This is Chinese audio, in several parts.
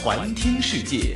环听世界。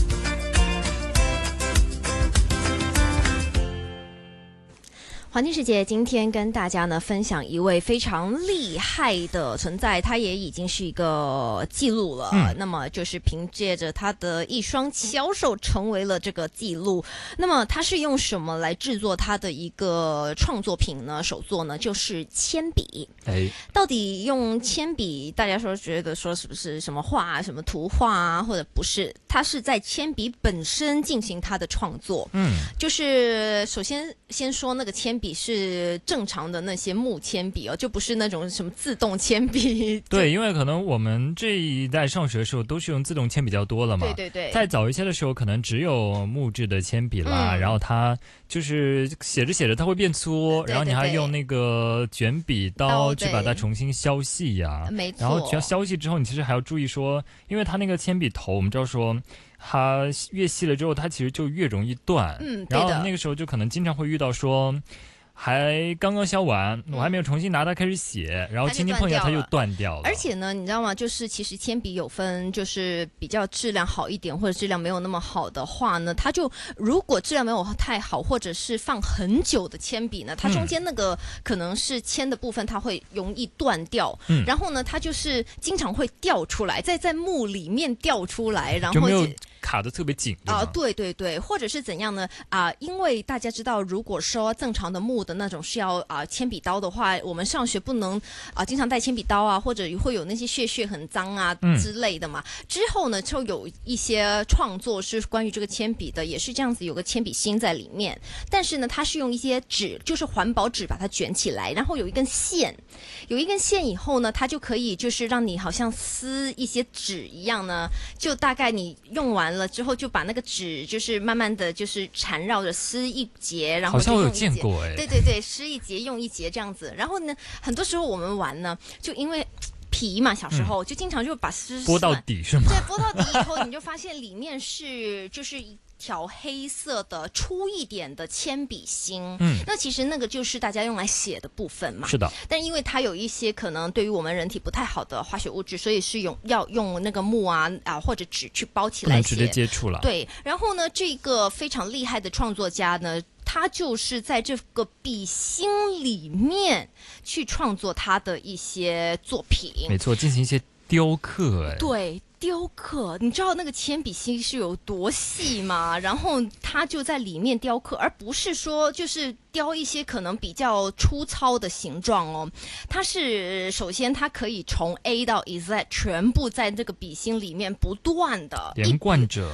环听世界今天跟大家呢分享一位非常厉害的存在，他也已经是一个记录了。那么就是凭借着他的一双小手成为了这个记录。那么他是用什么来制作他的一个创作品呢？手作呢就是铅笔。到底用铅笔，大家觉得说是不是什么画、什么图画啊，或者不是？他是在铅笔本身进行他的创作。就是首先说那个铅笔是正常的那些木铅笔哦，就不是那种什么自动铅笔。 对，因为可能我们这一代上学的时候都是用自动铅比较多了嘛。 对。 再早一些的时候，可能只有木质的铅笔啦，然后它就是写着写着它会变粗，然后你还用那个卷笔刀去把它重新削细呀。 没错。 然后削细之后，你其实还要注意说，因为它那个铅笔头，我们知道说。它越细了之后，它其实就越容易断。然后那个时候就可能经常会遇到说，还刚刚削完，我还没有重新拿它开始写，然后轻轻碰一下它又断掉了。 而且呢，你知道吗？就是其实铅笔有分，就是比较质量好一点，或者质量没有那么好的话呢，它就如果质量没有太好，或者是放很久的铅笔呢，它中间那个可能是铅的部分，它会容易断掉。然后呢，它就是经常会掉出来，在木里面掉出来，然后就没有卡得特别紧对，或者是怎样呢？因为大家知道，如果说正常的木的那种是要铅笔刀的话，我们上学不能经常带铅笔刀啊，或者会有那些屑很脏啊之类的嘛。之后呢，就有一些创作是关于这个铅笔的，也是这样子，有个铅笔芯在里面，但是呢，它是用一些纸，就是环保纸把它卷起来，然后有一根线以后呢，它就可以就是让你好像撕一些纸一样呢，就大概你用完了之后，就把那个纸就是慢慢的就是缠绕着撕一节，然后就用一节。 好像我有见过对，撕一节用一节这样子。然后呢，很多时候我们玩呢，就因为皮嘛，小时候就经常就把拨到底是吗？ 对，拨到底以后，你就发现里面是就是一条黑色的粗一点的铅笔芯。那其实那个就是大家用来写的部分嘛。 是的。 但因为它有一些可能对于我们人体不太好的化学物质，所以是要用那个木或者纸去包起来写， 不能直接接触了。 对，然后呢，这个非常厉害的创作家呢，他就是在这个笔芯里面去创作他的一些作品。 没错，进行一些雕刻。 对。雕刻，你知道那个铅笔芯是有多细吗？然后他就在里面雕刻，而不是说就是雕一些可能比较粗糙的形状哦。它是首先它可以从 A 到 Z 全部在这个笔芯里面不断的连贯着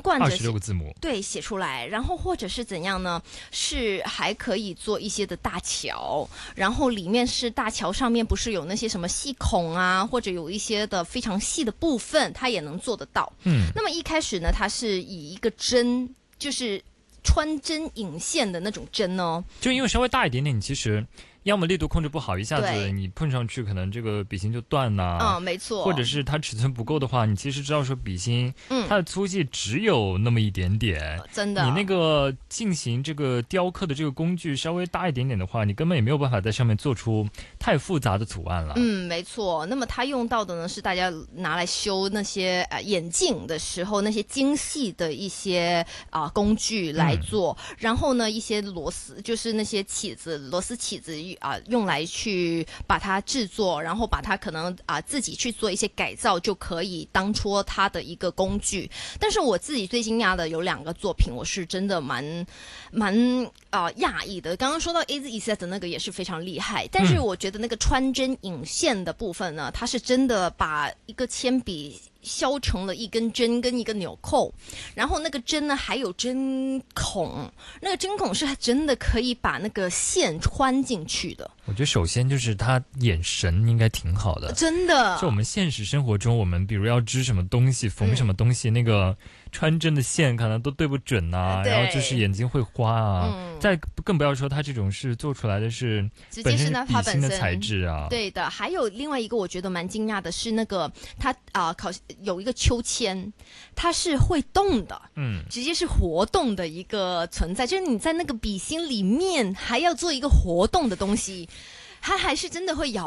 26 个字母， 对，写出来。然后或者是怎样呢？是还可以做一些的大桥，然后里面是大桥上面不是有那些什么细孔啊，或者有一些的非常细的部分。他也能做得到。那么一开始呢，他是以一个针，就是穿针引线的那种针哦， 就因为稍微大一点点，你其实要么力度控制不好，一下子你碰上去，可能这个笔芯就断了。 没错。 或者是它尺寸不够的话，你其实知道说笔芯，它的粗细只有那么一点点。 真的。 你那个进行这个雕刻的这个工具稍微大一点点的话，你根本也没有办法在上面做出太复杂的图案了。 没错。那么它用到的呢，是大家拿来修那些眼镜的时候那些精细的一些工具来做。然后呢，一些螺丝，就是那些螺丝起子。用来去把它制作，然后把它可能自己去做一些改造，就可以当做它的一个工具。但是我自己最惊讶的有2个作品，我是真的蛮讶异的。刚刚说到 A Z E Z 的那个也是非常厉害，但是我觉得那个穿针引线的部分呢，它是真的把一个铅笔削成了一根针跟一个纽扣，然后那个针呢还有针孔，那个针孔是真的可以把那个线穿进去的。 我觉得首先就是他眼神应该挺好的， 真的。 就我们现实生活中，我们比如要织什么东西、缝什么东西，那个穿针的线可能都对不准啊，然后就是眼睛会花啊。再更不要说它这种是做出来的是本身笔芯的材质啊。 对的。还有另外一个我觉得蛮惊讶的是那个它有一个秋千，它是会动的，直接是活动的一个存在，就是你在那个笔芯里面还要做一个活动的东西，它还是真的会摇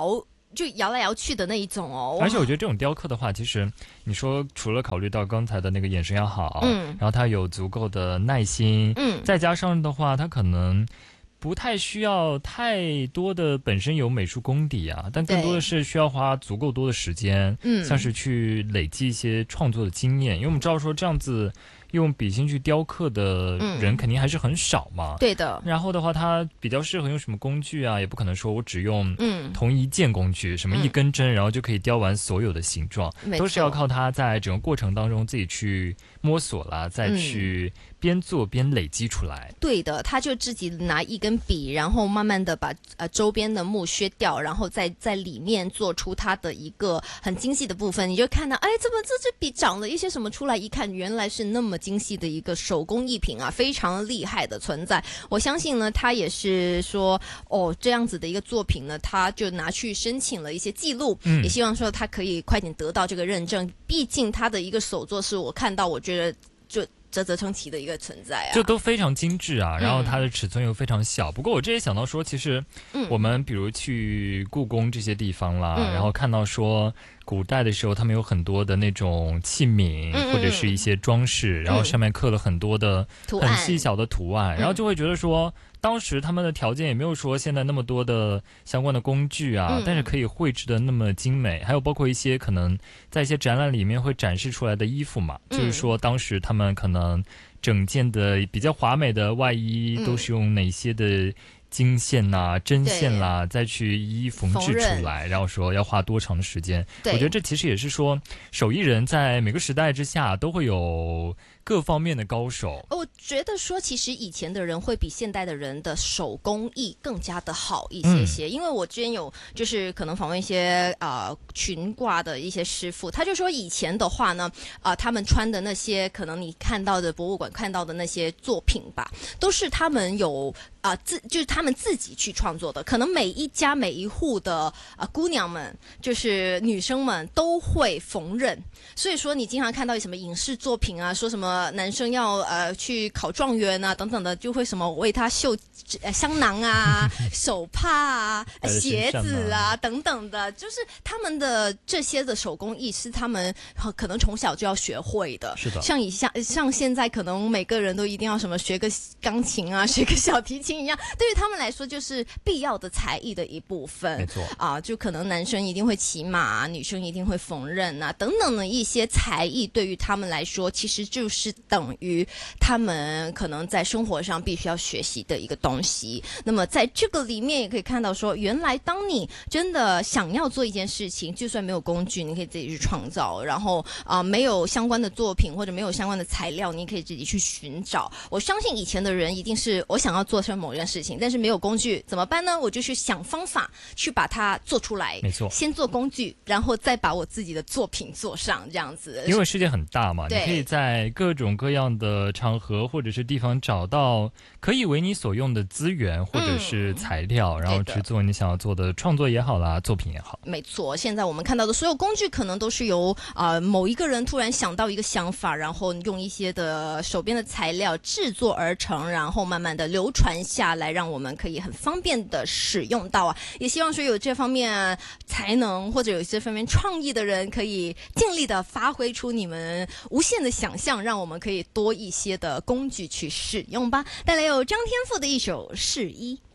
就摇来摇去的那一种哦。 而且我觉得这种雕刻的话，其实你说除了考虑到刚才的那个眼神要好，然后它有足够的耐心，再加上的话，它可能不太需要太多的本身有美术功底啊，但更多的是需要花足够多的时间，像是去累积一些创作的经验，因为我们知道说这样子用笔芯去雕刻的人肯定还是很少嘛， 对的。 然后的话，它比较适合用什么工具啊？也不可能说我只用同一件工具，什么一根针，然后就可以雕完所有的形状，都是要靠它在整个过程当中自己去摸索啦，再去边做边累积出来。 对的，他就自己拿一根笔，然后慢慢的把周边的木削掉，然后再在里面做出它的一个很精细的部分，你就看到，哎，怎么这支笔长了一些什么出来？一看原来是那么精细的一个手工艺品啊，非常厉害的存在。我相信呢，他也是说，这样子的一个作品呢，他就拿去申请了一些记录，也希望说他可以快点得到这个认证。毕竟他的一个手作是我看到，我觉得就啧啧称奇的一个存在啊， 就都非常精致啊，然后它的尺寸又非常小。不过我这也想到说，其实我们比如去故宫这些地方啦，然后看到说古代的时候他们有很多的那种器皿或者是一些装饰，然后上面刻了很多的很细小的图案，然后就会觉得说当时他们的条件也没有说现在那么多的相关的工具啊，但是可以绘制的那么精美，还有包括一些可能在一些展览里面会展示出来的衣服嘛，就是说当时他们可能整件的比较华美的外衣都是用哪些的经线啦、针线啦，再去一一缝制出来，然后说要花多长的时间。我觉得这其实也是说手艺人在每个时代之下都会有各方面的高手。 我觉得说其实以前的人会比现代的人的手工艺更加的好一些些，因为我之前有就是可能访问一些裙褂的一些师傅，他就说以前的话呢他们穿的那些可能你看到的博物馆看到的那些作品吧，都是他们有就是他们自己去创作的，可能每一家每一户的姑娘们，就是女生们都会缝纫，所以说你经常看到什么影视作品啊，说什么男生要去考状元啊等等的，就会什么为他绣香囊啊、手帕啊、鞋子啊等等的，就是他们的这些的手工艺是他们可能从小就要学会的。 是的， 像现在可能每个人都一定要什么学个钢琴啊、学个小提琴一样，对于他们来说就是必要的才艺的一部分。 没错就可能男生一定会骑马，女生一定会缝纫啊等等的一些才艺，对于他们来说其实就是等于他们可能在生活上必须要学习的一个东西。那么在这个里面也可以看到说，原来当你真的想要做一件事情，就算没有工具你可以自己去创造，然后没有相关的作品或者没有相关的材料你可以自己去寻找。我相信以前的人一定是我想要做成某件事情，但是没有工具怎么办呢？我就去想方法去把它做出来。 没错， 先做工具，然后再把我自己的作品做上，这样子。 因为世界很大嘛，你可以在各种各样的场合或者是地方找到可以为你所用的资源或者是材料，然后去做你想要做的创作也好啦，作品也好。 没错，现在我们看到的所有工具可能都是由某一个人突然想到一个想法，然后用一些的手边的材料制作而成，然后慢慢的流传下来，让我们可以很方便的使用到啊。也希望说有这方面才能或者有这方面创意的人可以尽力的发挥出你们无限的想象，让我们可以多一些的工具去使用吧。带来有张天赋的一首《试衣》。